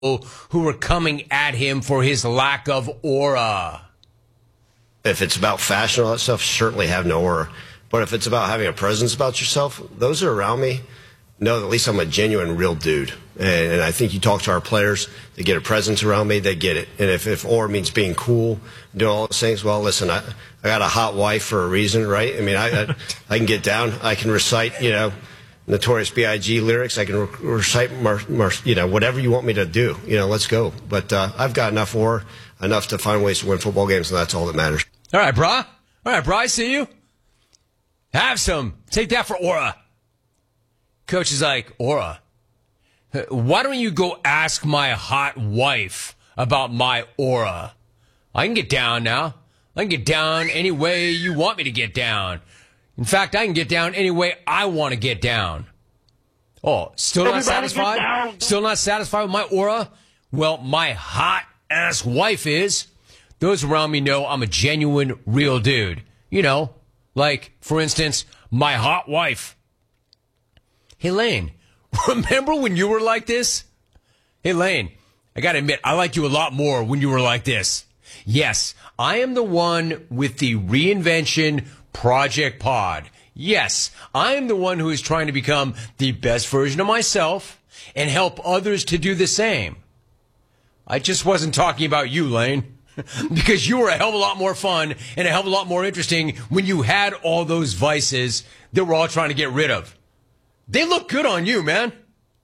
who were coming at him for his lack of aura. If it's about fashion and all that stuff, certainly have no aura. But if it's about having a presence about yourself, those who are around me know that at least I'm a genuine, real dude. And I think you talk to our players, they get a presence around me, they get it. And if aura means being cool, doing all those things, well, listen, I got a hot wife for a reason, right? I mean, I can get down, I can recite, Notorious B.I.G. lyrics, I can recite, whatever you want me to do, let's go. But I've got enough aura, enough to find ways to win football games, and that's all that matters. All right, brah. I see you. Have some. Take that for aura. Coach is like, aura? Why don't you go ask my hot wife about my aura? I can get down now. I can get down any way you want me to get down. In fact, I can get down any way I want to get down. Oh, still not satisfied? Still not satisfied with my aura? Well, my hot-ass wife is. Those around me know I'm a genuine, real dude. Like, for instance, my hot wife. Hey, Lane, remember when you were like this? Hey, Lane, I got to admit, I liked you a lot more when you were like this. Yes, I am the one with the reinvention Project Pod. Yes, I am the one who is trying to become the best version of myself and help others to do the same. I just wasn't talking about you, Lane, because you were a hell of a lot more fun and a hell of a lot more interesting when you had all those vices that we're all trying to get rid of. They look good on you, man.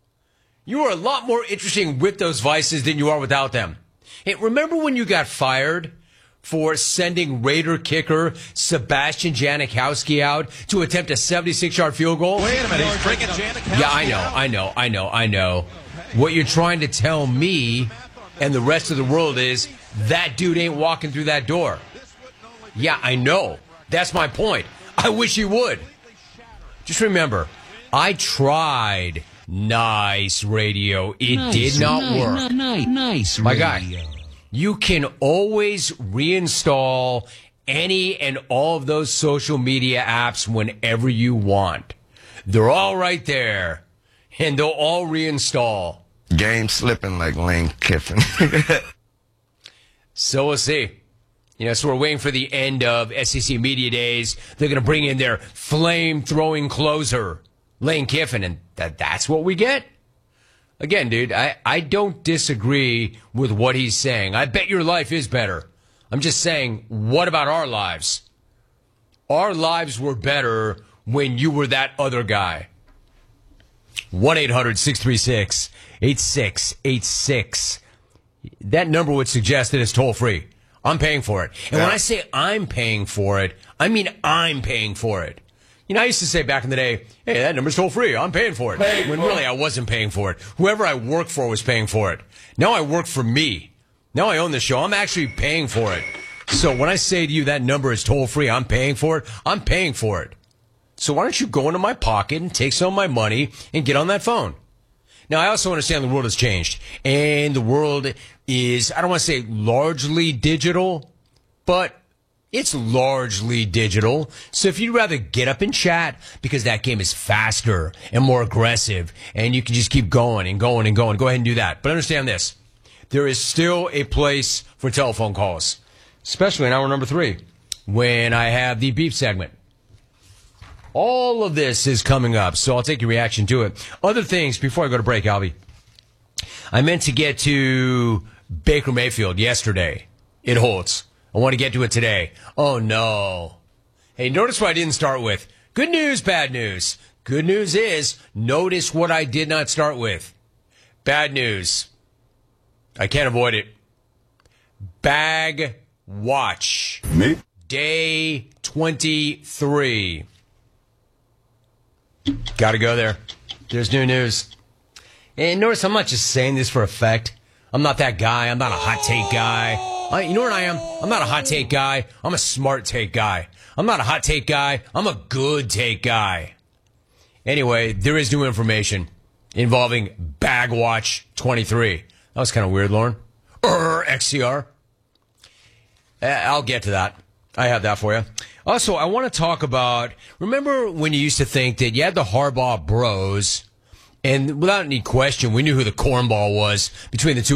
You are a lot more interesting with those vices than you are without them. Hey, remember when you got fired for sending Raider kicker Sebastian Janikowski out to attempt a 76-yard field goal? Wait a minute, he's bringing Janikowski Yeah, I know. What you're trying to tell me and the rest of the world is that dude ain't walking through that door. Yeah, I know. That's my point. I wish he would. Just remember, I tried nice radio. It did not work. Nice my guy, you can always reinstall any and all of those social media apps whenever you want. They're all right there, and they'll all reinstall. Game slipping like Lane Kiffin. So we'll see. So we're waiting for the end of SEC Media Days. They're going to bring in their flame-throwing closer, Lane Kiffin, and that's what we get. Again, dude, I don't disagree with what he's saying. I bet your life is better. I'm just saying, what about our lives? Our lives were better when you were that other guy. 1-800-636-8686. That number would suggest that it's toll-free. I'm paying for it. And when I say I'm paying for it, I mean I'm paying for it. I used to say back in the day, hey, that number's toll-free. I'm paying for it. When really I wasn't paying for it. Whoever I worked for was paying for it. Now I work for me. Now I own the show. I'm actually paying for it. So when I say to you that number is toll-free, I'm paying for it, I'm paying for it. So why don't you go into my pocket and take some of my money and get on that phone? Now, I also understand the world has changed. And the world is, I don't want to say largely digital, but it's largely digital. So if you'd rather get up and chat, because that game is faster and more aggressive, and you can just keep going and going and going, go ahead and do that. But understand this. There is still a place for telephone calls, especially in hour number 3, when I have the beep segment. All of this is coming up, so I'll take your reaction to it. Other things before I go to break, Albie. I meant to get to Baker Mayfield yesterday. It holds. I want to get to it today. Oh, no. Hey, notice what I didn't start with. Good news, bad news. Good news is, notice what I did not start with. Bad news. I can't avoid it. Bag watch. Me? Day 23. Got to go there. There's new news. And notice I'm not just saying this for effect. I'm not that guy. I'm not a hot take guy. You know what I am? I'm not a hot take guy. I'm a smart take guy. I'm not a hot take guy. I'm a good take guy. Anyway, there is new information involving Bagwatch 23. That was kind of weird, Lauren. XCR. I'll get to that. I have that for you. Also, I want to talk about, remember when you used to think that you had the Harbaugh bros And without any question, we knew who the cornball was between the two